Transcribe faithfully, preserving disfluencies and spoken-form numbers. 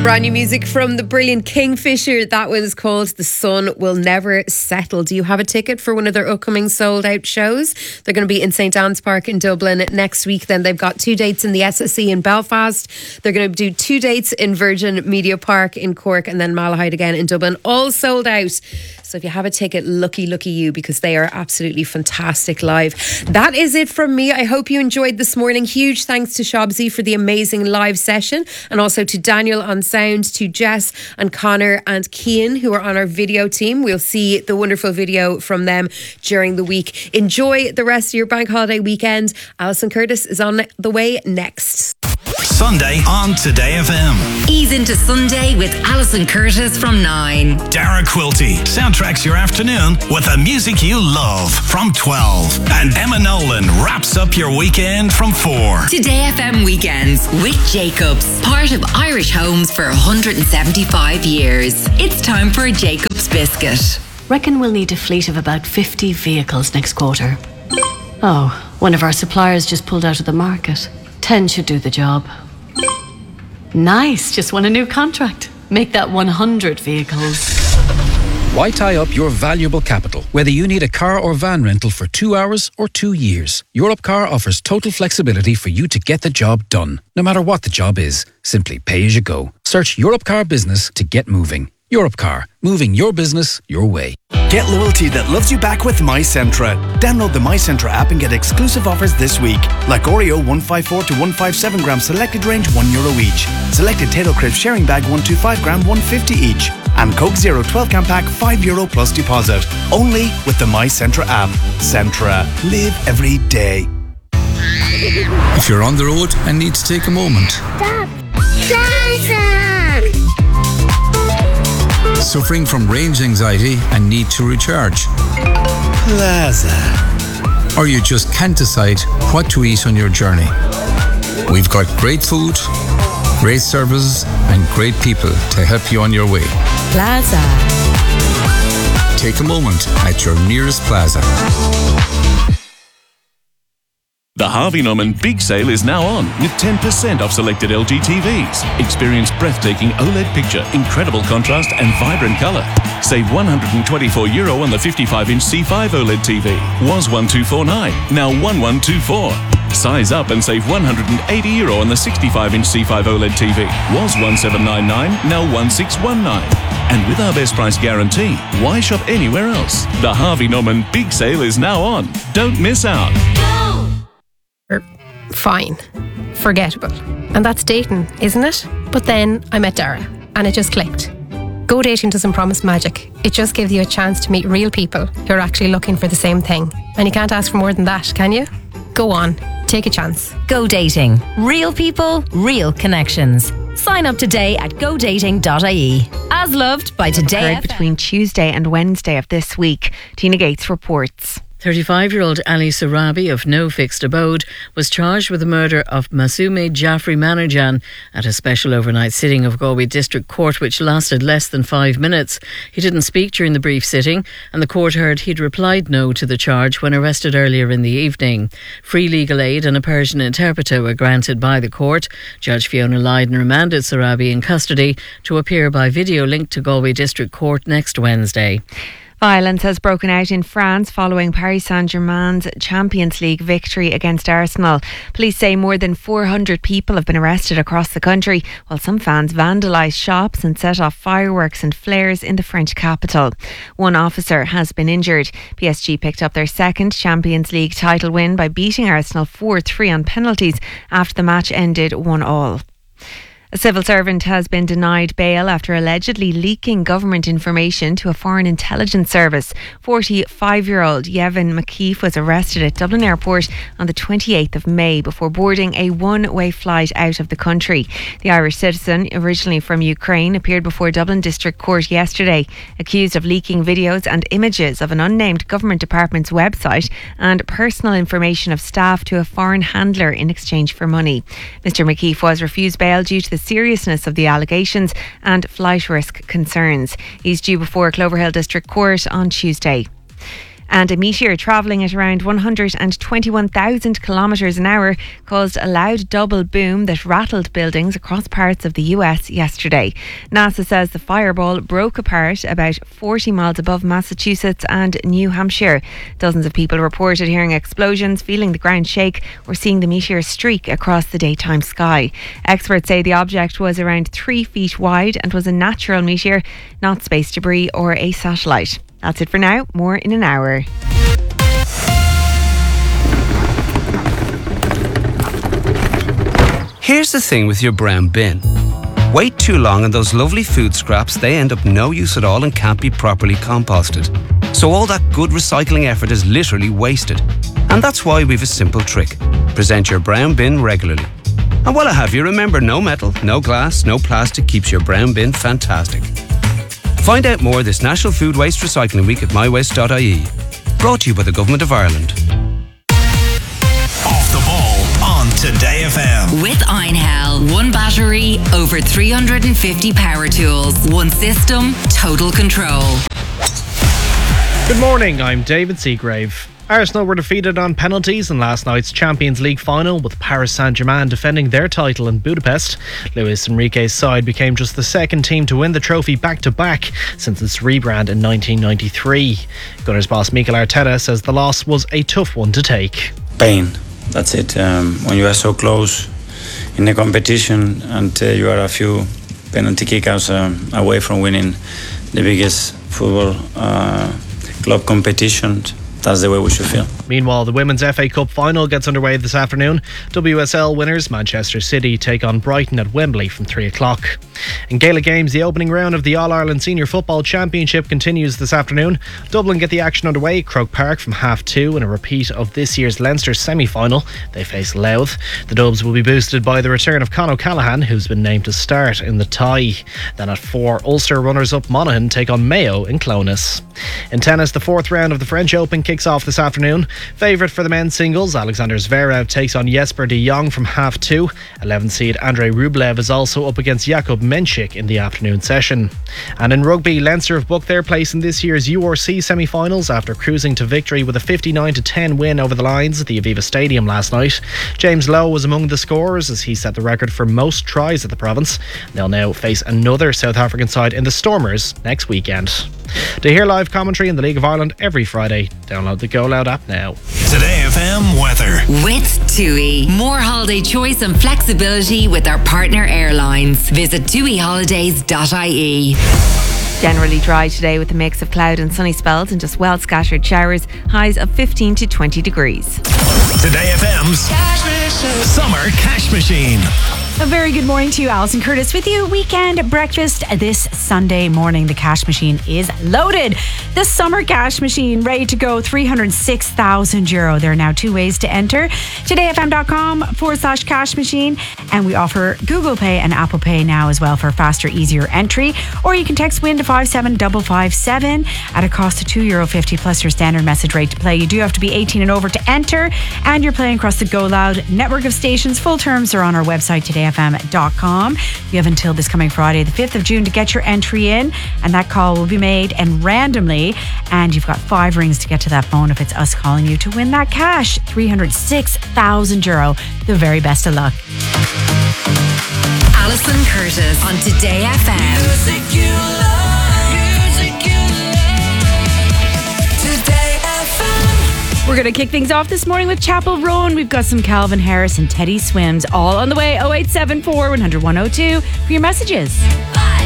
Brand new music from the brilliant Kingfisher. That was called The Sun Will Never Settle. Do you have a ticket for one of their upcoming sold out shows? They're going to be in St Anne's Park in Dublin next week. Then they've got two dates in the S S E in Belfast. They're going to do two dates in Virgin Media Park in Cork, and then Malahide again in Dublin. All sold out. So if you have a ticket, lucky, lucky you, because they are absolutely fantastic live. That is it from me. I hope you enjoyed this morning. Huge thanks to Shabzy for the amazing live session, and also to Daniel on sound, to Jess and Connor and Cian who are on our video team. We'll see the wonderful video from them during the week. Enjoy the rest of your bank holiday weekend. Alison Curtis is on the way next. Sunday on Today F M. Ease into Sunday with Alison Curtis from nine. Dara Quilty soundtracks your afternoon with the music you love from twelve. And Emma Nolan wraps up your weekend from four. Today F M weekends with Jacobs, part of Irish Homes for one hundred seventy-five years. It's time for a Jacobs biscuit. Reckon we'll need a fleet of about fifty vehicles next quarter. Oh, one of our suppliers just pulled out of the market. ten should do the job. Nice, just won a new contract. Make that one hundred vehicles. Why tie up your valuable capital, whether you need a car or van rental for two hours or two years? Europcar offers total flexibility for you to get the job done, no matter what the job is. Simply pay as you go. Search Europcar Business to get moving. Europcar, moving your business your way. Get loyalty that loves you back with MyCentra. Download the MyCentra app and get exclusive offers this week. Like Oreo one fifty-four to one fifty-seven gram selected range one euro each. Selected Tato Crisp sharing bag one twenty-five gram one fifty each. And Coke Zero twelve can pack five euro plus deposit. Only with the MyCentra app. Centra. Live every day. If you're on the road and need to take a moment. Stop. Plaza. Suffering from range anxiety and need to recharge. Plaza. Or you just can't decide what to eat on your journey. We've got great food, great services and great people to help you on your way. Plaza. Take a moment at your nearest Plaza. The Harvey Norman Big Sale is now on with ten percent off selected L G T Vs. Experience breathtaking OLED picture, incredible contrast and vibrant colour. Save one hundred twenty-four euro on the fifty-five inch C five OLED T V. Was one thousand two hundred forty-nine, now one thousand one hundred twenty-four. Size up and save one hundred eighty euro on the sixty-five inch C five OLED T V. Was one thousand seven hundred ninety-nine, now one thousand six hundred nineteen. And with our best price guarantee, why shop anywhere else? The Harvey Norman Big Sale is now on. Don't miss out. Fine, forgettable. And that's dating, isn't it? But then I met Dara and it just clicked. Go Dating doesn't promise magic. It just gives you a chance to meet real people who are actually looking for the same thing. And you can't ask for more than that, can you? Go on, take a chance. Go Dating. Real people, real connections. Sign up today at go dating dot I E. As loved by Today F M. Between Tuesday and Wednesday of this week, Tina Gates reports. thirty-five-year-old Ali Sarabi of no fixed abode was charged with the murder of Masume Jaffrey Manajan at a special overnight sitting of Galway District Court, which lasted less than five minutes. He didn't speak during the brief sitting, and the court heard he'd replied no to the charge when arrested earlier in the evening. Free legal aid and a Persian interpreter were granted by the court. Judge Fiona Lydon remanded Sarabi in custody to appear by video link to Galway District Court next Wednesday. Violence has broken out in France following Paris Saint-Germain's Champions League victory against Arsenal. Police say more than four hundred people have been arrested across the country, while some fans vandalised shops and set off fireworks and flares in the French capital. One officer has been injured. P S G picked up their second Champions League title win by beating Arsenal four three on penalties after the match ended one all. A civil servant has been denied bail after allegedly leaking government information to a foreign intelligence service. forty-five-year-old Yevon McKeith was arrested at Dublin Airport on the twenty-eighth of May before boarding a one-way flight out of the country. The Irish citizen, originally from Ukraine, appeared before Dublin District Court yesterday, accused of leaking videos and images of an unnamed government department's website and personal information of staff to a foreign handler in exchange for money. Mister McKeith was refused bail due to the seriousness of the allegations and flight risk concerns. He's due before Cloverhill District Court on Tuesday. And a meteor travelling at around one hundred twenty-one thousand kilometres an hour caused a loud double boom that rattled buildings across parts of the U S yesterday. NASA says the fireball broke apart about forty miles above Massachusetts and New Hampshire. Dozens of people reported hearing explosions, feeling the ground shake, or seeing the meteor streak across the daytime sky. Experts say the object was around three feet wide and was a natural meteor, not space debris or a satellite. That's it for now. More in an hour. Here's the thing with your brown bin. Wait too long and those lovely food scraps, they end up no use at all and can't be properly composted. So all that good recycling effort is literally wasted. And that's why we've a simple trick. Present your brown bin regularly. And while I have you, remember, no metal, no glass, no plastic keeps your brown bin fantastic. Find out more this National Food Waste Recycling Week at my waste dot I E. Brought to you by the Government of Ireland. Off the ball on Today F M. With Einhell, one battery, over three hundred fifty power tools, one system, total control. Good morning, I'm David Seagrave. Arsenal were defeated on penalties in last night's Champions League final, with Paris Saint-Germain defending their title in Budapest. Luis Enrique's side became just the second team to win the trophy back-to-back since its rebrand in nineteen ninety-three. Gunners boss Mikel Arteta says the loss was a tough one to take. Pain, that's it. Um, when you are so close in a competition and uh, you are a few penalty kickouts um, away from winning the biggest football uh, club competition, that's the way we should feel. Meanwhile, the Women's F A Cup final gets underway this afternoon. W S L winners Manchester City take on Brighton at Wembley from three o'clock. In Gaelic games, the opening round of the All-Ireland Senior Football Championship continues this afternoon. Dublin get the action underway at Croke Park from half two in a repeat of this year's Leinster semi-final. They face Louth. The Dubs will be boosted by the return of Con O'Callaghan, who's been named to start in the tie. Then at four, Ulster runners-up Monaghan take on Mayo in Clones. In tennis, the fourth round of the French Open kicks off this afternoon. Favourite for the men's singles, Alexander Zverev takes on Jesper de Jong from half two. eleventh seed Andrei Rublev is also up against Jakub Menchik in the afternoon session. And in rugby, Leinster have booked their place in this year's U R C semi-finals after cruising to victory with a fifty-nine to ten win over the Lions at the Aviva Stadium last night. James Lowe was among the scorers as he set the record for most tries at the province. They'll now face another South African side in the Stormers next weekend. To hear live commentary in the League of Ireland every Friday, download the Go Loud app now. Today F M weather. With TUI. More holiday choice and flexibility with our partner airlines. Visit tui holidays dot I E. Generally dry today with a mix of cloud and sunny spells and just well scattered showers. Highs of fifteen to twenty degrees. Today F M's Summer Cash Machine. A very good morning to you, Alison Curtis with you. Weekend breakfast this Sunday morning. The cash machine is loaded. The summer cash machine ready to go. three hundred six thousand euro. There are now two ways to enter. todayfm.com forward slash cash machine. And we offer Google Pay and Apple Pay now as well for faster, easier entry. Or you can text WIN to five seven five five seven at a cost of two euro fifty plus your standard message rate to play. You do have to be eighteen and over to enter. And you're playing across the Go Loud network of stations. Full terms are on our website today f m dot com. You have until this coming Friday, the fifth of June, to get your entry in, and that call will be made and randomly, and you've got five rings to get to that phone if it's us calling you to win that cash. three hundred six thousand euro. The very best of luck. Alison Curtis on Today F M. Music you love, music you love. Today F M. We're going to kick things off this morning with Chapel Roan. We've got some Calvin Harris and Teddy Swims all on the way. oh eight seven four, one hundred, one oh two for your messages.